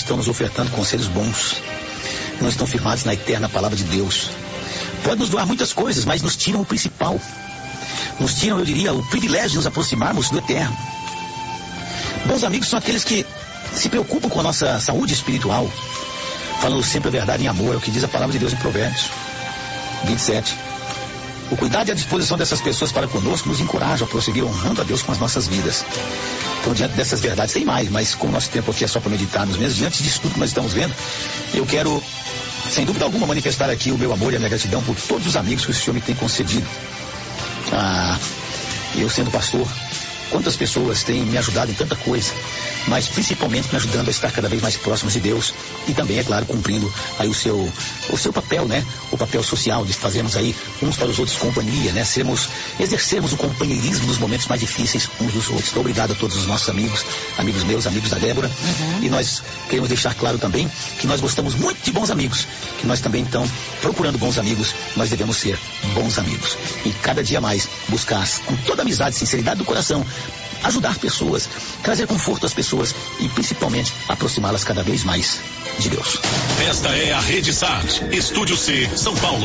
estão nos ofertando conselhos bons, não estão firmados na eterna palavra de Deus. Pode nos doar muitas coisas, mas nos tiram o principal. Nos tiram, eu diria, o privilégio de nos aproximarmos do eterno. Bons amigos são aqueles que se preocupam com a nossa saúde espiritual, falando sempre a verdade em amor, é o que diz a palavra de Deus em Provérbios 27. O cuidado e a disposição dessas pessoas para conosco nos encoraja a prosseguir honrando a Deus com as nossas vidas. Então, diante dessas verdades, tem mais, mas como nosso tempo aqui é só para meditarmos mesmo, diante disso tudo que nós estamos vendo, eu quero, sem dúvida alguma, manifestar aqui o meu amor e a minha gratidão por todos os amigos que o Senhor me tem concedido. Eu sendo pastor, quantas pessoas têm me ajudado em tanta coisa, mas principalmente me ajudando a estar cada vez mais próximos de Deus e também, é claro, cumprindo aí o seu papel, né? O papel social de fazermos aí uns para os outros companhia, né? Exercermos o companheirismo nos momentos mais difíceis uns dos outros. Então, obrigado a todos os nossos amigos meus, amigos da Débora. E nós queremos deixar claro também que nós gostamos muito de bons amigos, que nós também, então, procurando bons amigos, nós devemos ser bons amigos. E cada dia mais buscar, com toda a amizade e sinceridade do coração, ajudar pessoas, trazer conforto às pessoas e principalmente aproximá-las cada vez mais de Deus. Esta é a Rede Sat, Estúdio C, São Paulo.